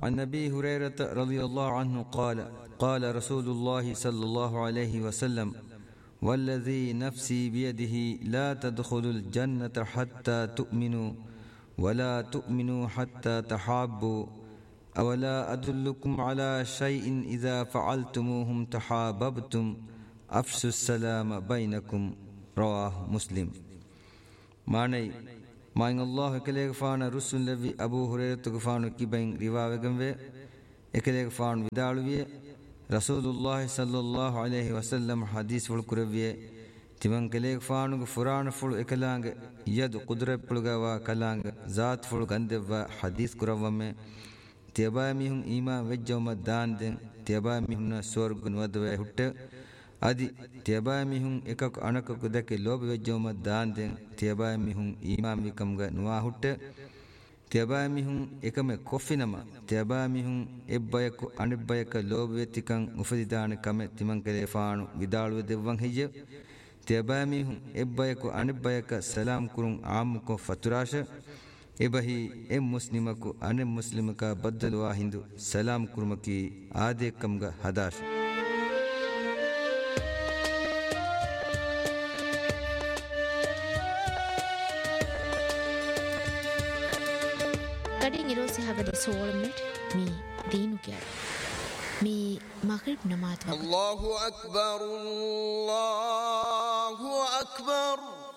عن أبي هريرة رضي الله عنه قال قال رسول الله صلى الله عليه وسلم والذي نفسي بيده لا تدخلوا الجنة حتى تؤمنوا ولا تؤمنوا حتى تحابوا أولا أدلكم على شيء إذا فعلتموهم تحاببتم أفشوا السلام بينكم رواه مسلم. معنى ماين الله كليك فان رسول لبي أبو هريرة كفان كيبين رواية وي إكليك فان ودالوي رسول الله صلى الله عليه وسلم حديث والكروي تمن كليك فان فران فل إكلانگ يد قدرة بلغوا كلانگ ذات فل غندوا حديث كروامه تيبا ميهم إيمان وجوم دان دين تيبا ميهم سورغ نودوي هوت أدي تيبا ميهم إكك أنك كدك لوب وجوم دان دين تيبا ميهم إيمان بكمغ نوا هوت تيبا ميهم إكم كوفينما تيبا ميهم إبايك أنبايك لوب وتكن مفددان كم تمن كليفان بدالو ديوان هيج تيبا ميهم إبايك أنبايك سلام كرون عامكو فتراش إبهي إم مسلمكو أن مسلمك بدلوا هندو سلام كرمكي آدي كمغ هداش. කඩින් ඉරෝසි හවදි 16 මිනිට් මේ දීනු කියලා මේ මග්රිබ් නමාත් වගේ الله أكبر الله أكبر